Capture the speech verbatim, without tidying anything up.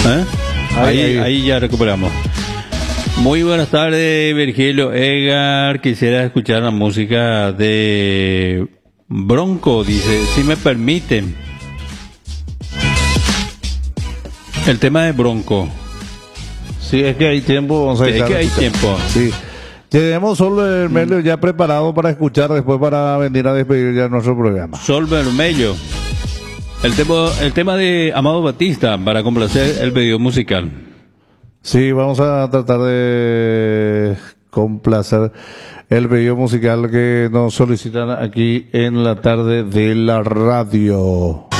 ¿Eh? Ahí, Ahí, ahí. ahí ya recuperamos. Muy buenas tardes, Virgilio Edgar. Quisiera escuchar la música de Bronco, dice, si me permiten. El tema de Bronco. Sí, es que hay tiempo. Vamos a Es dejar que de hay escuchar. tiempo. Sí. Tenemos solo el medio ya preparado para escuchar, después para venir a despedir ya nuestro programa. Sol Vermelho. El tema, el tema de Amado Batista para complacer el pedido musical. Sí, vamos a tratar de complacer el pedido musical que nos solicitan aquí en la tarde de la radio.